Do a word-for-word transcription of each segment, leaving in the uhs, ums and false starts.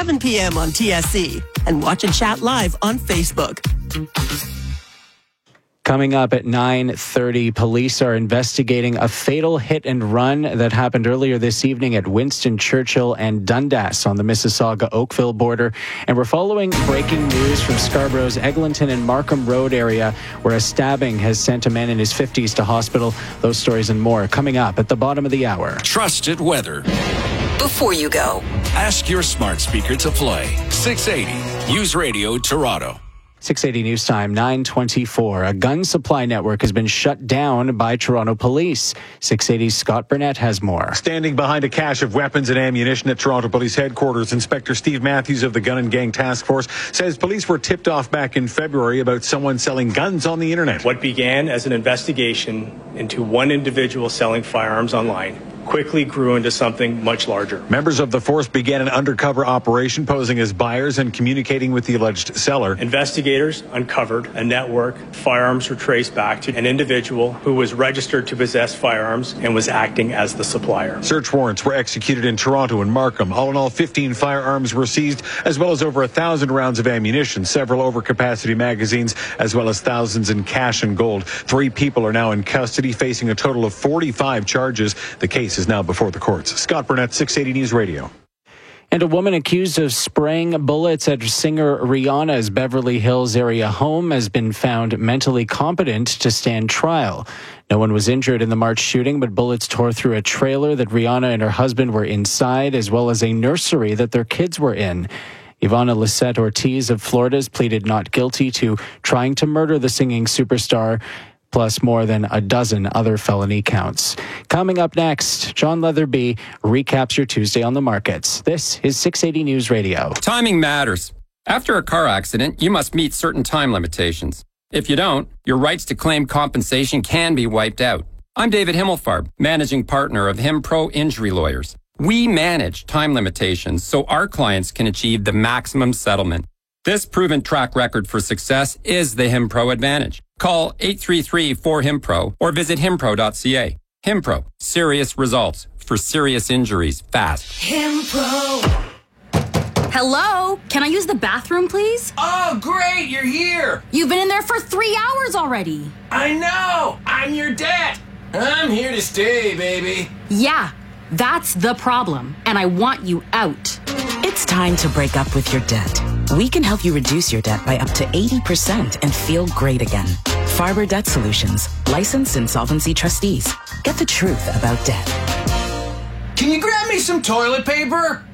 seven p.m. on T S C. And watch and chat live on Facebook. Coming up at nine thirty, police are investigating a fatal hit and run that happened earlier this evening at Winston Churchill and Dundas on the Mississauga-Oakville border. And we're following breaking news from Scarborough's Eglinton and Markham Road area, where a stabbing has sent a man in his fifties to hospital. Those stories and more coming up at the bottom of the hour. Trusted weather. Before you go, ask your smart speaker to play six eighty News Radio Toronto. six eighty News Time, nine twenty-four. A gun supply network has been shut down by Toronto Police. six eighty's Scott Burnett has more. Standing behind a cache of weapons and ammunition at Toronto Police Headquarters, Inspector Steve Matthews of the Gun and Gang Task Force says police were tipped off back in February about someone selling guns on the internet. What began as an investigation into one individual selling firearms online quickly grew into something much larger. Members of the force began an undercover operation posing as buyers and communicating with the alleged seller. Investigators uncovered a network. Firearms were traced back to an individual who was registered to possess firearms and was acting as the supplier. Search warrants were executed in Toronto and Markham. All in all, fifteen firearms were seized, as well as over a thousand rounds of ammunition, several overcapacity magazines, as well as thousands in cash and gold. Three people are now in custody, facing a total of forty-five charges. The case is now before the courts. Scott Burnett, six eighty News Radio. And a woman accused of spraying bullets at singer Rihanna's Beverly Hills area home has been found mentally competent to stand trial. No one was injured in the March shooting, but bullets tore through a trailer that Rihanna and her husband were inside, as well as a nursery that their kids were in. Ivana Lisette Ortiz of Florida has pleaded not guilty to trying to murder the singing superstar, plus more than a dozen other felony counts. Coming up next, John Leatherby recaps your Tuesday on the markets. This is six eighty News Radio. Timing matters. After a car accident, you must meet certain time limitations. If you don't, your rights to claim compensation can be wiped out. I'm David Himmelfarb, managing partner of HimPro Injury Lawyers. We manage time limitations so our clients can achieve the maximum settlement. This proven track record for success is the HimPro advantage. Call eight three three four HimPro or visit himpro dot c a. HimPro, serious results for serious injuries fast. HimPro. Hello? Can I use the bathroom, please? Oh, great, you're here. You've been in there for three hours already. I know. I'm your dad. I'm here to stay, baby. Yeah, that's the problem, and I want you out. It's time to break up with your debt. We can help you reduce your debt by up to eighty percent and feel great again. Farber Debt Solutions, licensed insolvency trustees. Get the truth about debt. Can you grab me some toilet paper?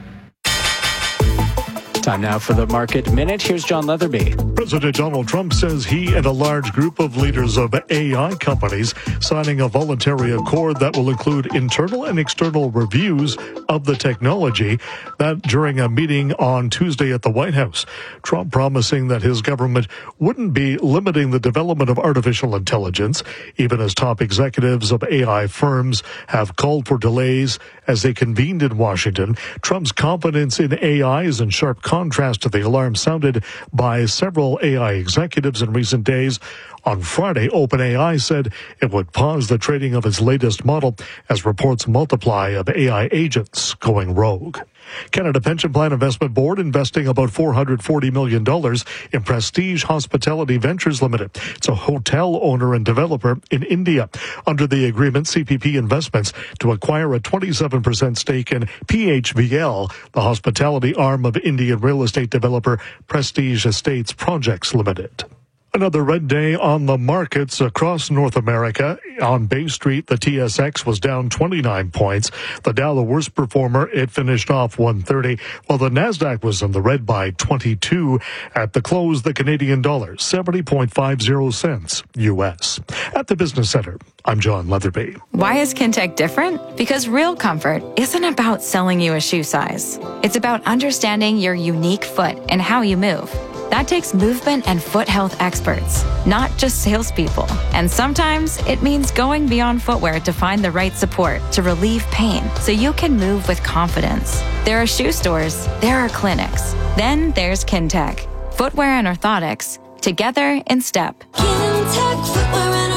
Time now for the Market Minute. Here's John Leatherby. President Donald Trump says he and a large group of leaders of A I companies signing a voluntary accord that will include internal and external reviews of the technology. That during a meeting on Tuesday at the White House. Trump promising that his government wouldn't be limiting the development of artificial intelligence, even as top executives of A I firms have called for delays as they convened in Washington. Trump's confidence in A I is in sharp contrast to the alarm sounded by several A I executives in recent days. On Friday, OpenAI said it would pause the trading of its latest model as reports multiply of A I agents going rogue. Canada Pension Plan Investment Board investing about four hundred forty million dollars in Prestige Hospitality Ventures Limited. It's a hotel owner and developer in India. Under the agreement, C P P Investments to acquire a twenty-seven percent stake in P H V L, the hospitality arm of Indian real estate developer Prestige Estates Projects Limited. Another red day on the markets across North America. On Bay Street, the T S X was down twenty-nine points. The Dow, the worst performer, it finished off one thirty, while the Nasdaq was in the red by twenty-two. At the close, the Canadian dollar, seventy point five zero cents U S. At the Business Center, I'm John Leatherby. Why is Kintec different? Because real comfort isn't about selling you a shoe size. It's about understanding your unique foot and how you move. That takes movement and foot health experts, not just salespeople. And sometimes it means going beyond footwear to find the right support to relieve pain so you can move with confidence. There are shoe stores, there are clinics. Then there's Kintec, footwear and orthotics, together in step. Kintec Footwear and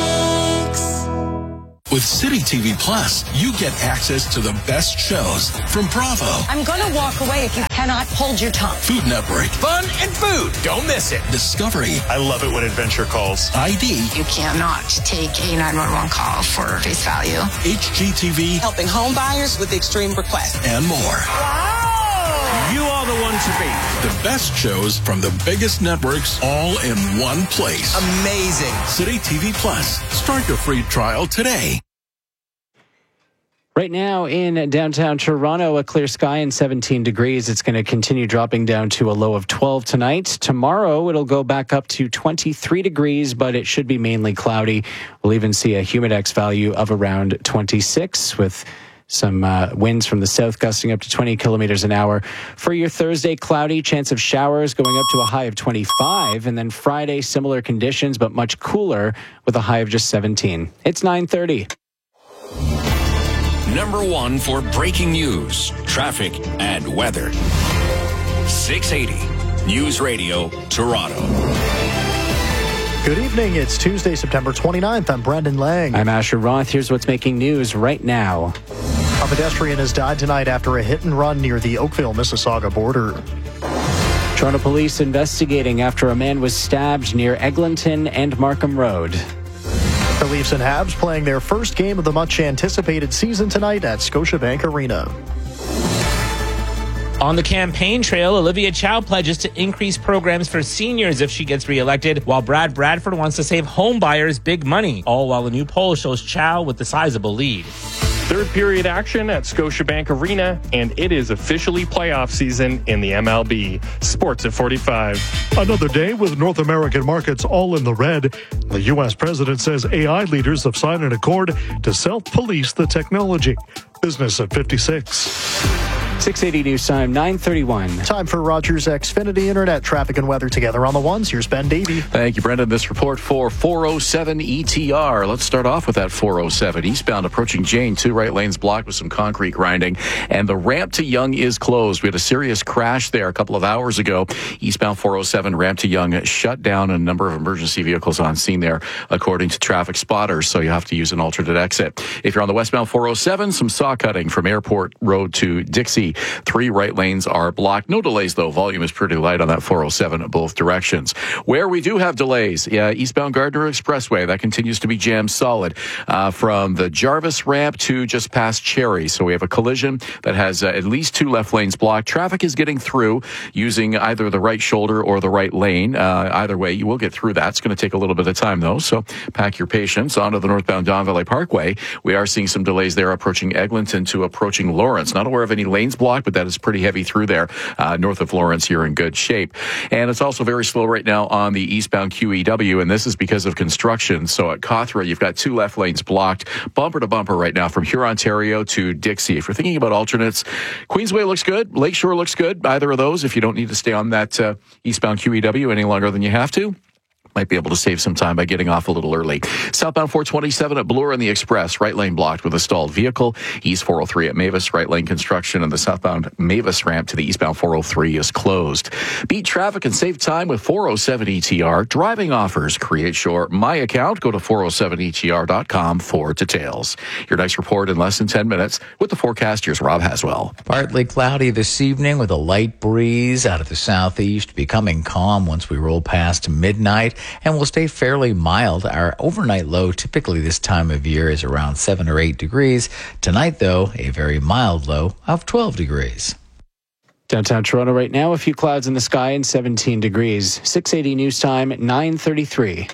Orthotics. With City T V Plus, you get access to the best shows from Bravo. I'm gonna walk away if you cannot hold your tongue. Food Network. Fun and food. Don't miss it. Discovery. I love it when Adventure calls. I D. You cannot take a nine one one call for face value. H G T V. Helping home buyers with extreme requests. And more. Wow! You are the one to beat. The best shows from the biggest networks all in one place. Amazing. City T V Plus. Start your free trial today. Right now in downtown Toronto, a clear sky and seventeen degrees. It's going to continue dropping down to a low of twelve tonight. Tomorrow, it'll go back up to twenty-three degrees, but it should be mainly cloudy. We'll even see a humidex value of around twenty-six with some uh, winds from the south gusting up to twenty kilometers an hour. For your Thursday, cloudy, chance of showers going up to a high of twenty-five. And then Friday, similar conditions, but much cooler with a high of just seventeen. It's nine thirty. Number one for breaking news, traffic, and weather. six eighty News Radio, Toronto. Good evening. It's Tuesday, September twenty-ninth. I'm Brendan Lang. I'm Asher Roth. Here's what's making news right now. A pedestrian has died tonight after a hit and run near the Oakville-Mississauga border. Toronto police investigating after a man was stabbed near Eglinton and Markham Road. The Leafs and Habs playing their first game of the much-anticipated season tonight at Scotiabank Arena. On the campaign trail, Olivia Chow pledges to increase programs for seniors if she gets reelected, while Brad Bradford wants to save home buyers big money, all while a new poll shows Chow with the sizable lead. Third period action at Scotiabank Arena, and it is officially playoff season in the M L B. Sports at forty-five. Another day with North American markets all in the red. The U S president says A I leaders have signed an accord to self-police the technology. Business at fifty-six. six eighty News Time, nine thirty-one. Time for Rogers Xfinity Internet traffic and weather together on the ones. Here's Ben Davey. Thank you, Brendan. This report for four oh seven E T R. Let's start off with that four oh seven. Eastbound approaching Jane, two right lanes blocked with some concrete grinding, and the ramp to Yonge is closed. We had a serious crash there a couple of hours ago. Eastbound four oh seven, ramp to Yonge shut down. A number of emergency vehicles on scene there, according to traffic spotters, so you have to use an alternate exit. If you're on the westbound four oh seven, some saw cutting from Airport Road to Dixie. Three right lanes are blocked. No delays, though. Volume is pretty light on that four oh seven in both directions. Where we do have delays, yeah, eastbound Gardner Expressway, that continues to be jammed solid uh, from the Jarvis ramp to just past Cherry. So we have a collision that has uh, at least two left lanes blocked. Traffic is getting through using either the right shoulder or the right lane. Uh, either way, you will get through that. It's going to take a little bit of time, though, so pack your patience. Onto the northbound Don Valley Parkway. We are seeing some delays there approaching Eglinton to approaching Lawrence. Not aware of any lanes blocked, but that is pretty heavy through there. Uh, north of Lawrence, you're in good shape. And it's also very slow right now on the eastbound Q E W, and this is because of construction. So at Cawthra, you've got two left lanes blocked, bumper to bumper right now from Huron, Ontario to Dixie. If you're thinking about alternates, Queensway looks good. Lakeshore looks good. Either of those, if you don't need to stay on that uh, eastbound Q E W any longer than you have to. Might be able to save some time by getting off a little early. Southbound four twenty-seven at Bloor and the Express, right lane blocked with a stalled vehicle. East four oh three at Mavis, right lane construction, and the southbound Mavis ramp to the eastbound four oh three is closed. Beat traffic and save time with four oh seven E T R. Driving offers. Create your My Account. Go to four oh seven E T R dot com for details. Your next report in less than ten minutes with the forecast. Here's Rob Haswell. Partly cloudy this evening with a light breeze out of the southeast, becoming calm once we roll past midnight, and will stay fairly mild. Our overnight low typically this time of year is around seven or eight degrees. Tonight, though, a very mild low of twelve degrees. Downtown Toronto right now, a few clouds in the sky and seventeen degrees. six eighty News Time, nine thirty-three.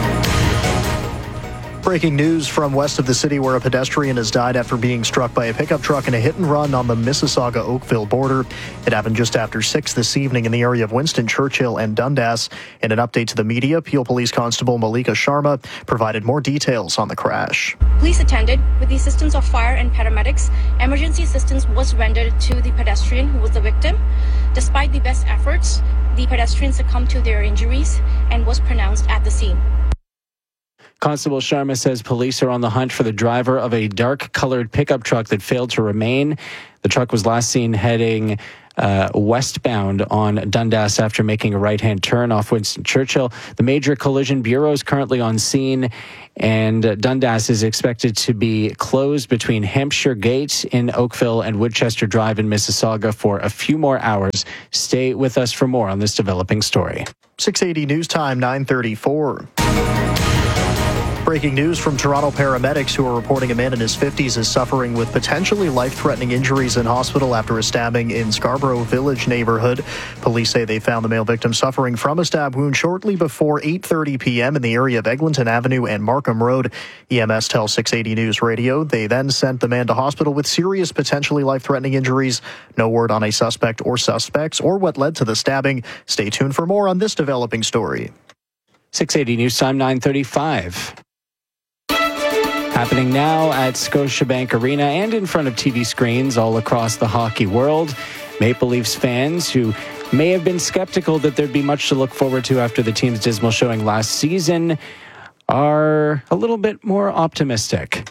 Breaking news from west of the city where a pedestrian has died after being struck by a pickup truck in a hit and run on the Mississauga-Oakville border. It happened just after six this evening in the area of Winston Churchill and Dundas. In an update to the media, Peel Police Constable Malika Sharma provided more details on the crash. Police attended with the assistance of fire and paramedics. Emergency assistance was rendered to the pedestrian who was the victim. Despite the best efforts, the pedestrian succumbed to their injuries and was pronounced at the scene. Constable Sharma says police are on the hunt for the driver of a dark-colored pickup truck that failed to remain. The truck was last seen heading uh, westbound on Dundas after making a right-hand turn off Winston Churchill. The Major Collision Bureau is currently on scene, and uh, Dundas is expected to be closed between Hampshire Gate in Oakville and Woodchester Drive in Mississauga for a few more hours. Stay with us for more on this developing story. six eighty News Time, nine thirty-four. Breaking news from Toronto paramedics who are reporting a man in his fifties is suffering with potentially life-threatening injuries in hospital after a stabbing in Scarborough Village neighborhood. Police say they found the male victim suffering from a stab wound shortly before eight thirty p.m. in the area of Eglinton Avenue and Markham Road. E M S tells six eighty News Radio they then sent the man to hospital with serious, potentially life-threatening injuries. No word on a suspect or suspects or what led to the stabbing. Stay tuned for more on this developing story. six eighty News Time, nine thirty-five. Happening now at Scotiabank Arena and in front of T V screens all across the hockey world. Maple Leafs fans who may have been skeptical that there'd be much to look forward to after the team's dismal showing last season are a little bit more optimistic.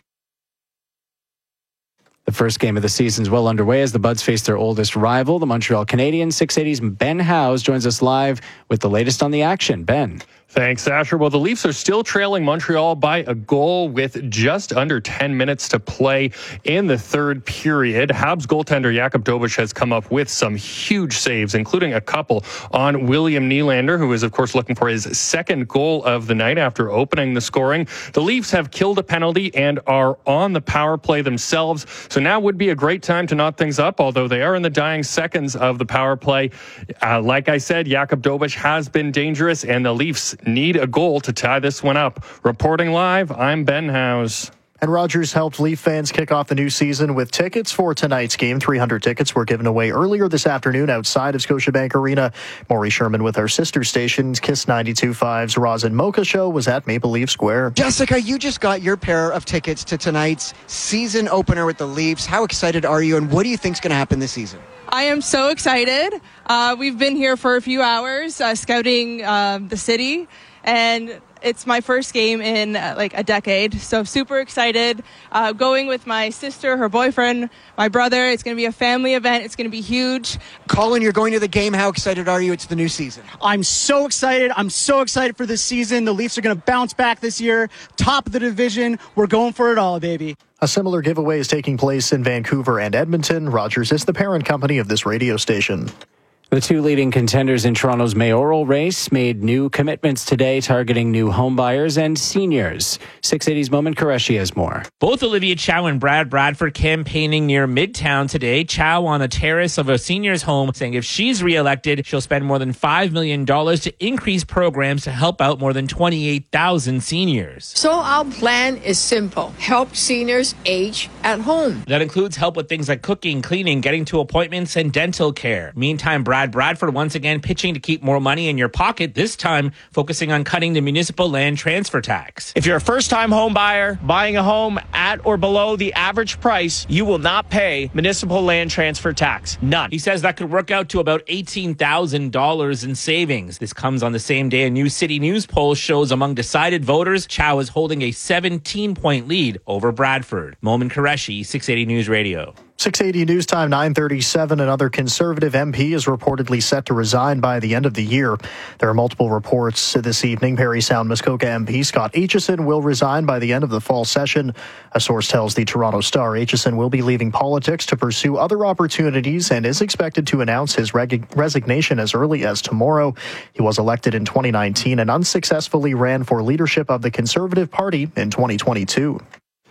The first game of the season is well underway as the Buds face their oldest rival, the Montreal Canadiens. six eighty's Ben Howes joins us live with the latest on the action. Ben. Thanks, Asher. Well, the Leafs are still trailing Montreal by a goal with just under ten minutes to play in the third period. Habs goaltender Jakub Dobeš has come up with some huge saves, including a couple on William Nylander, who is, of course, looking for his second goal of the night after opening the scoring. The Leafs have killed a penalty and are on the power play themselves, so now would be a great time to knot things up, although they are in the dying seconds of the power play. Uh, like I said, Jakub Dobeš has been dangerous, and the Leafs need a goal to tie this one up. Reporting live, I'm Ben Howes. And Rogers helped Leaf fans kick off the new season with tickets for tonight's game. three hundred tickets were given away earlier this afternoon outside of Scotiabank Arena. Maury Sherman with our sister stations, Kiss ninety-two point five's Roz and Mocha show was at Maple Leaf Square. Jessica, you just got your pair of tickets to tonight's season opener with the Leafs. How excited are you, and what do you think is going to happen this season? I am so excited. Uh, we've been here for a few hours uh, scouting uh, the city, and it's my first game in uh, like a decade, so super excited. Uh, going with my sister, her boyfriend, my brother. It's going to be a family event. It's going to be huge. Colin, you're going to the game. How excited are you? It's the new season. I'm so excited. I'm so excited for this season. The Leafs are going to bounce back this year. Top of the division. We're going for it all, baby. A similar giveaway is taking place in Vancouver and Edmonton. Rogers is the parent company of this radio station. The two leading contenders in Toronto's mayoral race made new commitments today targeting new homebuyers and seniors. six eighty's Moment Qureshi has more. Both Olivia Chow and Brad Bradford campaigning near Midtown today. Chow on a terrace of a senior's home saying if she's reelected, she'll spend more than five million dollars to increase programs to help out more than twenty-eight thousand seniors. So our plan is simple. Help seniors age at home. That includes help with things like cooking, cleaning, getting to appointments, and dental care. Meantime, Brad Bradford once again pitching to keep more money in your pocket, this time focusing on cutting the municipal land transfer tax. If you're a first-time home buyer buying a home at or below the average price, you will not pay municipal land transfer tax. None. He says that could work out to about eighteen thousand dollars in savings. This comes on the same day a new City News poll shows among decided voters, Chow is holding a seventeen-point lead over Bradford. Moment Qureshi, six eighty News Radio. six eighty News Time, nine thirty-seven. Another Conservative M P is reportedly set to resign by the end of the year. There are multiple reports this evening. Parry Sound Muskoka M P Scott Aitchison will resign by the end of the fall session. A source tells the Toronto Star Aitchison will be leaving politics to pursue other opportunities and is expected to announce his reg- resignation as early as tomorrow. He was elected in twenty nineteen and unsuccessfully ran for leadership of the Conservative Party in twenty twenty-two.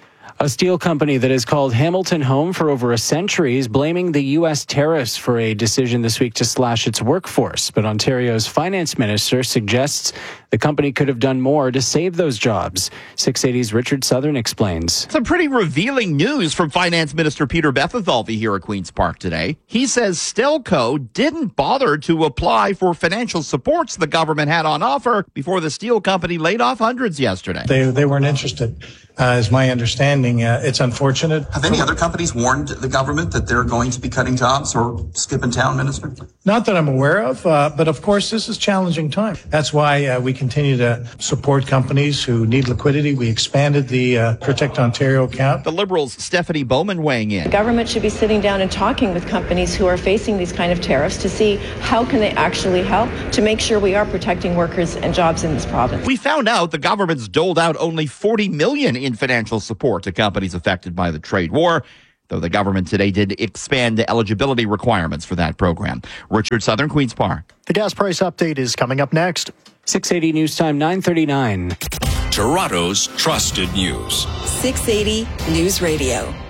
A steel company that has called Hamilton home for over a century is blaming the U S tariffs for a decision this week to slash its workforce. But Ontario's finance minister suggests the company could have done more to save those jobs. six eighty's Richard Southern explains. Some pretty revealing news from Finance Minister Peter Bethithalvey here at Queen's Park today. He says Stelco didn't bother to apply for financial supports the government had on offer before the steel company laid off hundreds yesterday. They, they weren't interested. uh, is my understanding. Uh, it's unfortunate. Have any other companies warned the government that they're going to be cutting jobs or skipping town, Minister? Not that I'm aware of, uh, but of course this is a challenging time. That's why uh, we continue to support companies who need liquidity. We expanded the uh, Protect Ontario account. The Liberals' Stephanie Bowman weighing in. The government should be sitting down and talking with companies who are facing these kind of tariffs to see how can they actually help to make sure we are protecting workers and jobs in this province. We found out the government's doled out only forty million dollars in financial support to companies affected by the trade war, though the government today did expand the eligibility requirements for that program. Richard Southern, Queen's Park. The gas price update is coming up next. six eighty News Time, nine thirty-nine. Toronto's trusted news. six eighty News Radio.